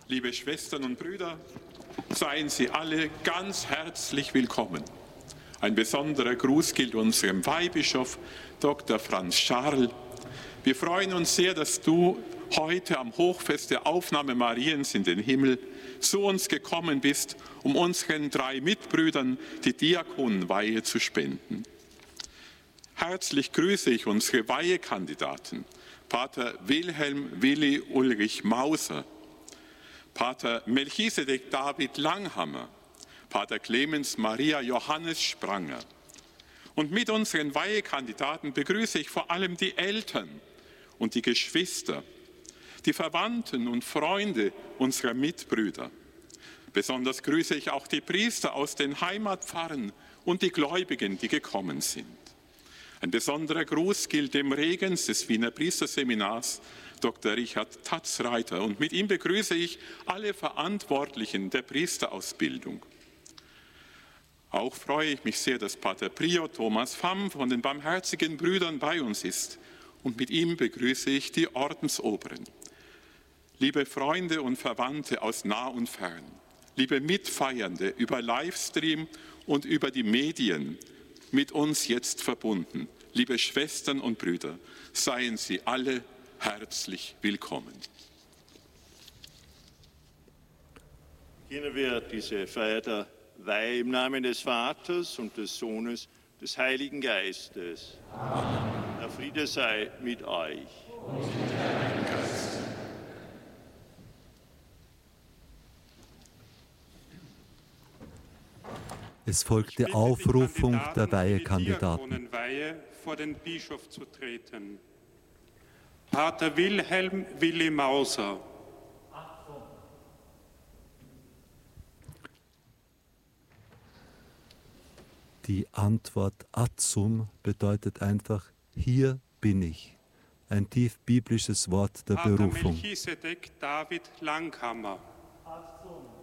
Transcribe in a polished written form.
Liebe Schwestern und Brüder, seien Sie alle ganz herzlich willkommen. Ein besonderer Gruß gilt unserem Weihbischof Dr. Franz Scharl. Wir freuen uns sehr, dass du heute am Hochfest der Aufnahme Mariens in den Himmel zu uns gekommen bist, um unseren 3 Mitbrüdern die Diakonenweihe zu spenden. Herzlich grüße ich unsere Weihekandidaten, Pater Wilhelm Willi Ulrich Mauser, Pater Melchisedek David Langhammer, Pater Clemens Maria Johannes Spranger. Und mit unseren Weihekandidaten begrüße ich vor allem die Eltern und die Geschwister, die Verwandten und Freunde unserer Mitbrüder. Besonders grüße ich auch die Priester aus den Heimatpfarren und die Gläubigen, die gekommen sind. Ein besonderer Gruß gilt dem Regens des Wiener Priesterseminars, Dr. Richard Tatzreiter, und mit ihm begrüße ich alle Verantwortlichen der Priesterausbildung. Auch freue ich mich sehr, dass Pater Prior Thomas Pham von den Barmherzigen Brüdern bei uns ist, und mit ihm begrüße ich die Ordensoberen. Liebe Freunde und Verwandte aus nah und fern, liebe Mitfeiernde über Livestream und über die Medien, mit uns jetzt verbunden, liebe Schwestern und Brüder, seien Sie alle herzlich willkommen. Beginnen wir diese Feier der Weihe im Namen des Vaters und des Sohnes, des Heiligen Geistes. Amen. Der Friede sei mit euch. Und mit deinem Geist. Es folgt die Aufrufung der Weihekandidaten. Diakonenweihe vor den Bischof zu treten. Pater Wilhelm Willi Mauser. Die Antwort Atzum bedeutet einfach, hier bin ich. Ein tief biblisches Wort der Berufung. Pater Melchisedek David Langhammer. Atzum.